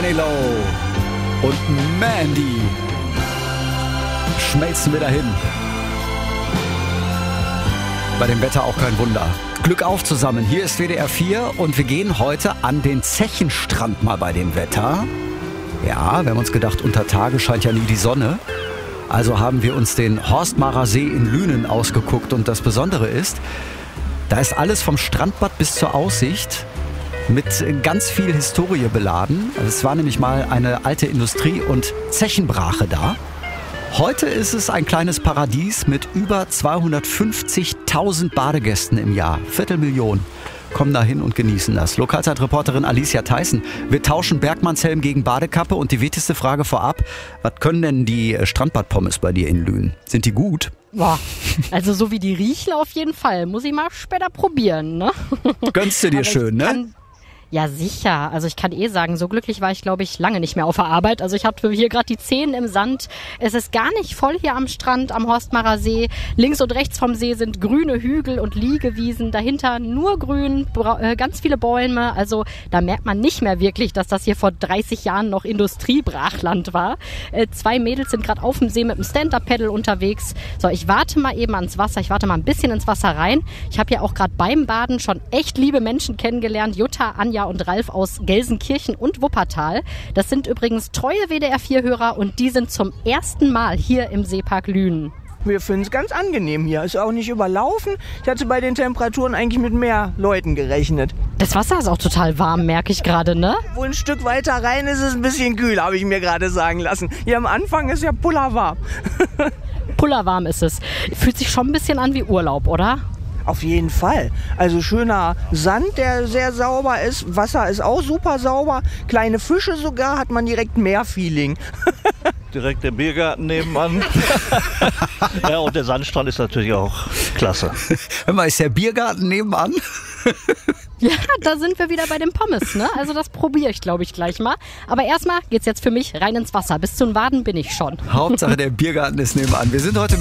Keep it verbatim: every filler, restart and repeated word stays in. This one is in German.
Manilow und Mandy schmelzen wir dahin. Bei dem Wetter auch kein Wunder. Glück auf zusammen. Hier ist W D R vier und wir gehen heute an den Zechenstrand mal bei dem Wetter. Ja, wir haben uns gedacht, unter Tage scheint ja nie die Sonne. Also haben wir uns den Horstmarer See in Lünen ausgeguckt. Und das Besondere ist, da ist alles vom Strandbad bis zur Aussicht mit ganz viel Historie beladen. Es war nämlich mal eine alte Industrie- und Zechenbrache da. Heute ist es ein kleines Paradies mit über zweihundertfünfzigtausend Badegästen im Jahr. Viertelmillion kommen da hin und genießen das. Lokalzeitreporterin Alicia Theissen. Wir tauschen Bergmannshelm gegen Badekappe und die wichtigste Frage vorab. Was können denn die Strandbadpommes bei dir in Lünen? Sind die gut? Boah, also so wie die riechen auf jeden Fall. Muss ich mal später probieren, ne? Gönnst du dir Aber schön, ne? Kann, ja, sicher. Also ich kann eh sagen, so glücklich war ich, glaube ich, lange nicht mehr auf der Arbeit. Also ich hatte hier gerade die Zehen im Sand. Es ist gar nicht voll hier am Strand, am Horstmarer See. Links und rechts vom See sind grüne Hügel und Liegewiesen. Dahinter nur grün, äh, ganz viele Bäume. Also da merkt man nicht mehr wirklich, dass das hier vor dreißig Jahren noch Industriebrachland war. Äh, zwei Mädels sind gerade auf dem See mit dem Stand-Up-Paddle unterwegs. So, ich warte mal eben ans Wasser. Ich warte mal ein bisschen ins Wasser rein. Ich habe ja auch gerade beim Baden schon echt liebe Menschen kennengelernt. Jutta, Anja und Ralf aus Gelsenkirchen und Wuppertal. Das sind übrigens treue W D R vier Hörer und die sind zum ersten Mal hier im Seepark Lünen. Wir finden es ganz angenehm hier. Ist auch nicht überlaufen. Ich hatte bei den Temperaturen eigentlich mit mehr Leuten gerechnet. Das Wasser ist auch total warm, merke ich gerade, ne? Wohl ein Stück weiter rein ist es ein bisschen kühl, habe ich mir gerade sagen lassen. Hier am Anfang ist ja pullerwarm. Pullerwarm ist es. Fühlt sich schon ein bisschen an wie Urlaub, oder? Auf jeden Fall. Also schöner Sand, der sehr sauber ist. Wasser ist auch super sauber. Kleine Fische sogar, hat man direkt Meerfeeling. Direkt der Biergarten nebenan. Ja, und der Sandstrand ist natürlich auch klasse. Hör mal, ist der Biergarten nebenan? Ja, da sind wir wieder bei den Pommes, ne? Also das probiere ich, glaube ich, gleich mal. Aber erstmal geht's jetzt für mich rein ins Wasser. Bis zum Waden bin ich schon. Hauptsache der Biergarten ist nebenan. Wir sind heute